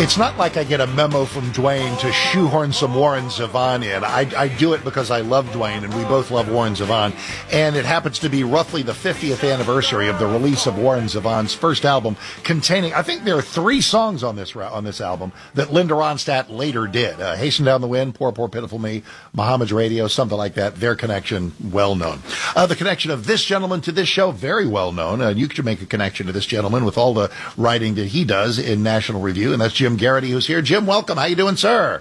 It's not like I get a memo from Dwayne to shoehorn some Warren Zevon in. I do it because I love Dwayne, and we both love Warren Zevon. And it happens to be roughly the 50th anniversary of the release of Warren Zevon's first album, containing, I think there are 3 songs on this album that Linda Ronstadt later did. Hasten Down the Wind, Poor, Poor, Pitiful Me, Muhammad's Radio, something like that. Their connection, well known. The connection of this gentleman to this show, very well known. You could make a connection to this gentleman with all the writing that he does in National Review, and that's Jim Garrity, who's here. Jim, welcome. How you doing, sir?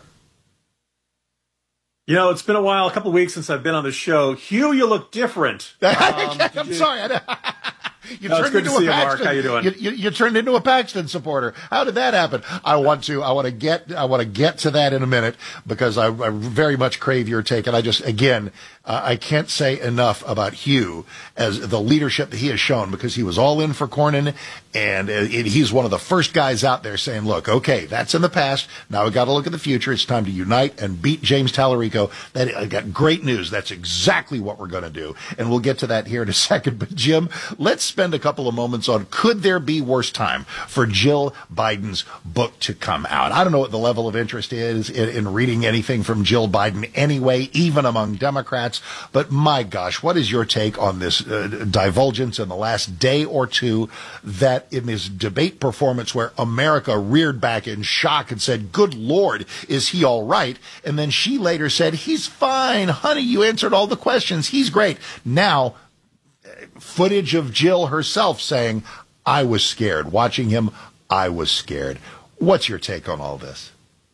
You know, it's been a while, a couple of weeks since I've been on the show. Hugh, you look different. I'm sorry. It's good to see you, Mark. How you doing? You turned into a Paxton supporter. How did that happen? I want to get to that in a minute, because I very much crave your take. And I can't say enough about Hugh as the leadership that he has shown, because he was all in for Cornyn, and he's one of the first guys out there saying, look, okay, that's in the past. Now we got to look at the future. It's time to unite and beat James Tallarico. I got great news. That's exactly what we're going to do. And we'll get to that here in a second. But Jim, let's spend a couple of moments on, could there be worse time for Jill Biden's book to come out? I don't know what the level of interest is in reading anything from Jill Biden anyway, even among Democrats. But my gosh, what is your take on this divulgence in the last day or two, that in this debate performance where America reared back in shock and said, good Lord, is he all right? And then she later said, he's fine. Honey, you answered all the questions. He's great. Now, footage of Jill herself saying, I was scared. Watching him, I was scared. What's your take on all this?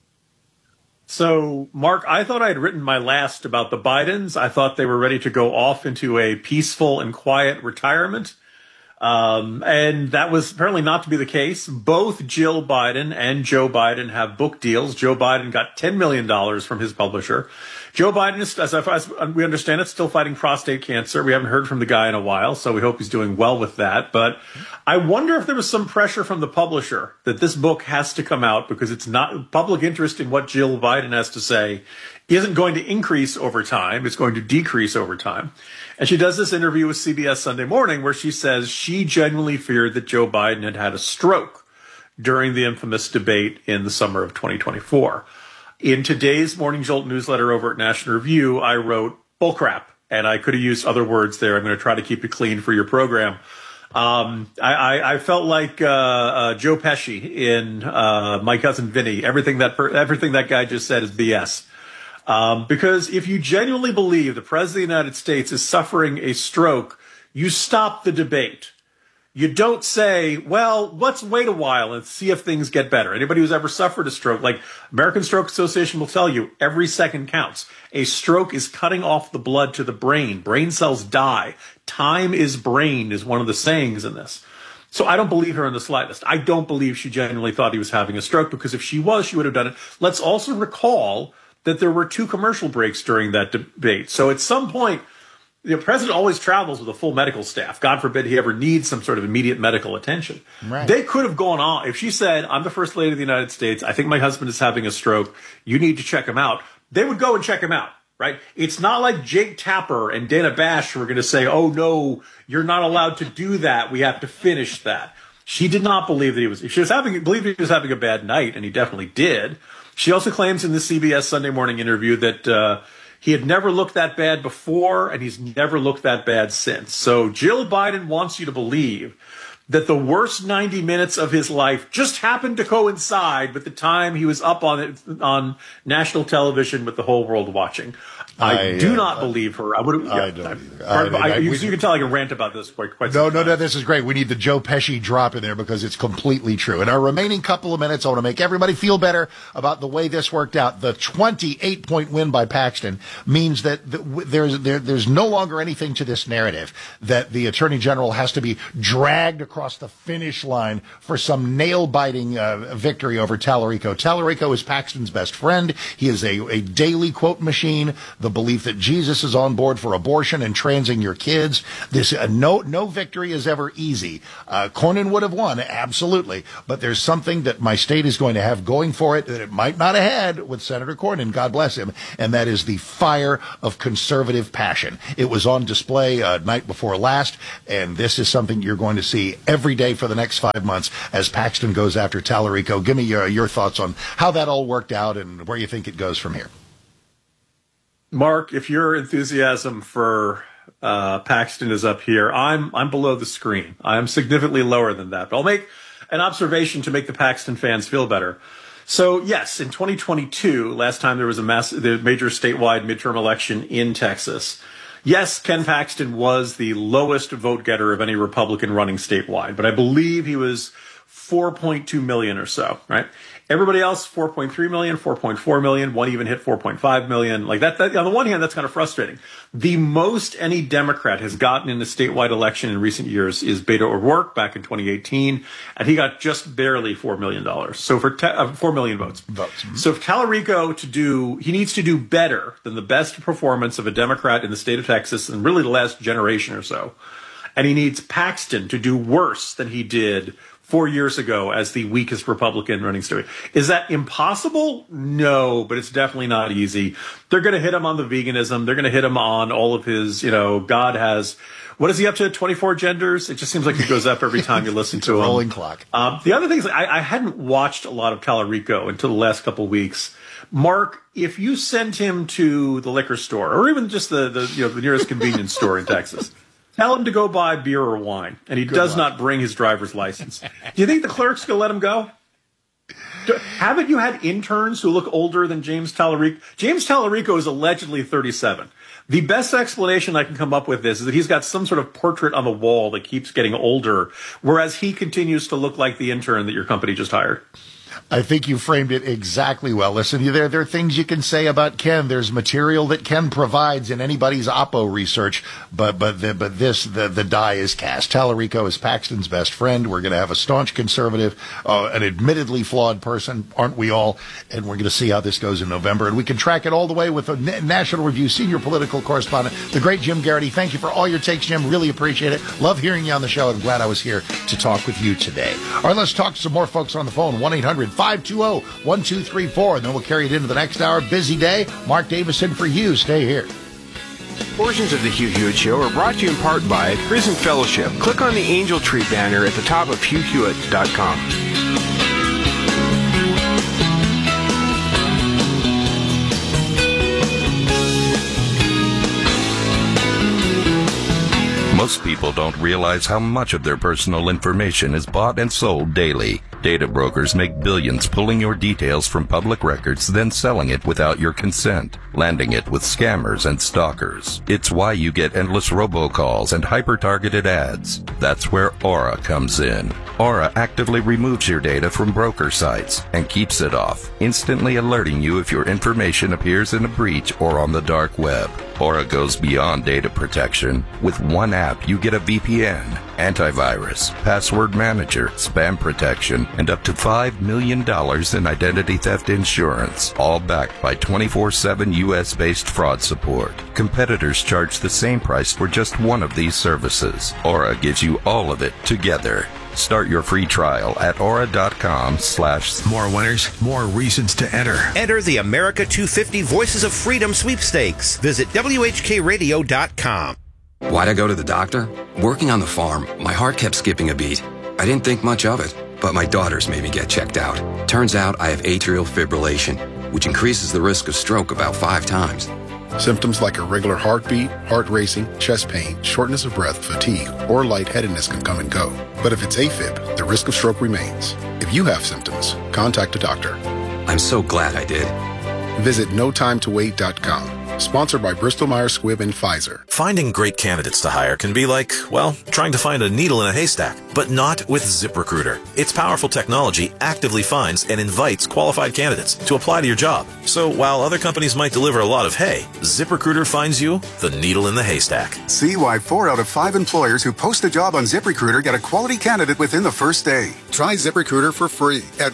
So, Mark, I thought I had written my last about the Bidens. I thought they were ready to go off into a peaceful and quiet retirement. And that was apparently not to be the case. Both Jill Biden and Joe Biden have book deals. Joe Biden got $10 million from his publisher. Joe Biden is, as we understand it, still fighting prostate cancer. We haven't heard from the guy in a while, so we hope he's doing well with that. But I wonder if there was some pressure from the publisher that this book has to come out, because it's not public interest in what Jill Biden has to say isn't going to increase over time. It's going to decrease over time. And she does this interview with CBS Sunday Morning where she says she genuinely feared that Joe Biden had had a stroke during the infamous debate in the summer of 2024. In today's Morning Jolt newsletter over at National Review, I wrote bullcrap, and I could have used other words there. I'm going to try to keep it clean for your program. I felt like Joe Pesci in My Cousin Vinny. Everything that guy just said is BS. Because if you genuinely believe the President of the United States is suffering a stroke, you stop the debate. You don't say, well, let's wait a while and see if things get better. Anybody who's ever suffered a stroke, like American Stroke Association will tell you, every second counts. A stroke is cutting off the blood to the brain. Brain cells die. Time is brain is one of the sayings in this. So I don't believe her in the slightest. I don't believe she genuinely thought he was having a stroke, because if she was, she would have done it. Let's also recall that there were 2 commercial breaks during that debate. So at some point, the president always travels with a full medical staff. God forbid he ever needs some sort of immediate medical attention. Right. They could have gone on. If she said, I'm the First Lady of the United States, I think my husband is having a stroke, you need to check him out, they would go and check him out, right? It's not like Jake Tapper and Dana Bash were going to say, oh, no, you're not allowed to do that. We have to finish that. She did not believe that he was. She believed he was having a bad night, and he definitely did. She also claims in the CBS Sunday Morning interview that he had never looked that bad before, and he's never looked that bad since. So Jill Biden wants you to believe that the worst 90 minutes of his life just happened to coincide with the time he was up on national television with the whole world watching. I do not believe her. I don't either. You can tell I can rant about this quite No, this is great. We need the Joe Pesci drop in there, because it's completely true. In our remaining couple of minutes, I want to make everybody feel better about the way this worked out. The 28-point win by Paxton means that there's no longer anything to this narrative that the Attorney General has to be dragged across the finish line for some nail-biting victory over Tallarico. Tallarico is Paxton's best friend. He is a daily quote machine. The belief that Jesus is on board for abortion and transing your kids. This no victory is ever easy. Cornyn would have won, absolutely. But there's something that my state is going to have going for it that it might not have had with Senator Cornyn, God bless him, and that is the fire of conservative passion. It was on display night before last, and this is something you're going to see every day for the next 5 months as Paxton goes after Tallarico. Give me your thoughts on how that all worked out and where you think it goes from here. Mark, if your enthusiasm for Paxton is up here, I'm below the screen. I'm significantly lower than that. But I'll make an observation to make the Paxton fans feel better. So, yes, in 2022, last time there was the major statewide midterm election in Texas, yes, Ken Paxton was the lowest vote getter of any Republican running statewide, but I believe he was 4.2 million or so, right? Everybody else, 4.3 million, 4.4 million, one even hit 4.5 million. Like that, on the one hand, that's kind of frustrating. The most any Democrat has gotten in a statewide election in recent years is Beto O'Rourke back in 2018, and he got just barely $4 million. So for 4 million votes. Mm-hmm. So if Tallarico he needs to do better than the best performance of a Democrat in the state of Texas in really the last generation or so. And he needs Paxton to do worse than he did 4 years ago as the weakest Republican running state. Is that impossible? No, but it's definitely not easy. They're going to hit him on the veganism. They're going to hit him on all of his, God has, what is he up to, 24 genders? It just seems like it goes up every time you listen to him. Rolling clock. The other thing is I hadn't watched a lot of Tallarico until the last couple of weeks. Mark, if you sent him to the liquor store or even just the nearest convenience store in Texas, tell him to go buy beer or wine, and he does not bring his driver's license. Do you think the clerk's going to let him go? Haven't you had interns who look older than James Tallarico? James Tallarico is allegedly 37. The best explanation I can come up with is that he's got some sort of portrait on the wall that keeps getting older, whereas he continues to look like the intern that your company just hired. I think you framed it exactly well. Listen, there are things you can say about Ken. There's material that Ken provides in anybody's Oppo research, but the die is cast. Tallarico is Paxton's best friend. We're going to have a staunch conservative, an admittedly flawed person, aren't we all? And we're going to see how this goes in November. And we can track it all the way with a National Review senior political correspondent, the great Jim Garrity. Thank you for all your takes, Jim. Really appreciate it. Love hearing you on the show. I'm glad I was here to talk with you today. All right, let's talk to some more folks on the phone. 1-800-520-1234, and then we'll carry it into the next hour. Busy day. Mark Davison for you. Stay here. Portions of the Hugh Hewitt Show are brought to you in part by Prison Fellowship. Click on the Angel Tree banner at the top of HughHewitt.com. Most people don't realize how much of their personal information is bought and sold daily. Data brokers make billions pulling your details from public records, then selling it without your consent, landing it with scammers and stalkers. It's why you get endless robocalls and hyper-targeted ads. That's where Aura comes in. Aura actively removes your data from broker sites and keeps it off, instantly alerting you if your information appears in a breach or on the dark web. Aura goes beyond data protection. With one app, you get a VPN, antivirus, password manager, spam protection, and up to $5 million in identity theft insurance, all backed by 24/7 U.S.-based fraud support. Competitors charge the same price for just one of these services. Aura gives you all of it together. Start your free trial at aura.com/. More winners, more reasons to enter. Enter the America 250 Voices of Freedom sweepstakes. Visit WHKRadio.com. Why'd I go to the doctor? Working on the farm, my heart kept skipping a beat. I didn't think much of it, but my daughters made me get checked out. Turns out I have atrial fibrillation, which increases the risk of stroke about 5 times. Symptoms like irregular heartbeat, heart racing, chest pain, shortness of breath, fatigue, or lightheadedness can come and go. But if it's AFib, the risk of stroke remains. If you have symptoms, contact a doctor. I'm so glad I did. Visit notimetowait.com. Sponsored by Bristol-Myers Squibb and Pfizer. Finding great candidates to hire can be like, well, trying to find a needle in a haystack, but not with ZipRecruiter. Its powerful technology actively finds and invites qualified candidates to apply to your job. So while other companies might deliver a lot of hay, ZipRecruiter finds you the needle in the haystack. See why 4 out of 5 employers who post a job on ZipRecruiter get a quality candidate within the first day. Try ZipRecruiter for free at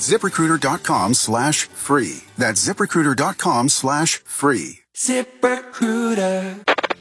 ZipRecruiter.com/free. That's ZipRecruiter.com/free. ZipRecruiter.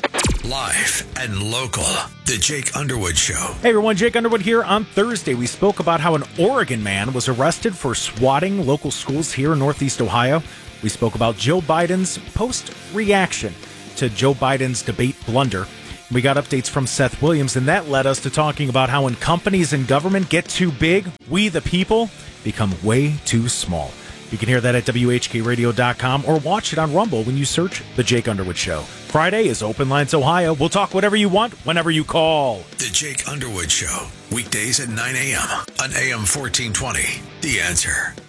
Live and local. The Jake Underwood Show. Hey everyone, Jake Underwood here. On Thursday, we spoke about how an Oregon man was arrested for swatting local schools here in Northeast Ohio. We spoke about Joe Biden's post-reaction to Joe Biden's debate blunder. We got updates from Seth Williams, and that led us to talking about how when companies and government get too big, we the people become way too small. You can hear that at WHKRadio.com or watch it on Rumble when you search The Jake Underwood Show. Friday is Open Lines Ohio. We'll talk whatever you want whenever you call. The Jake Underwood Show, weekdays at 9 a.m. on AM 1420. The Answer.